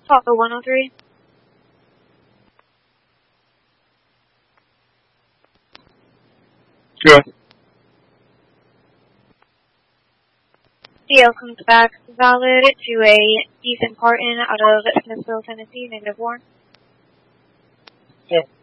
Papa 103. Sure. CO comes back valid to a Ethan Parton out of Smithville, Tennessee, -4. Sure.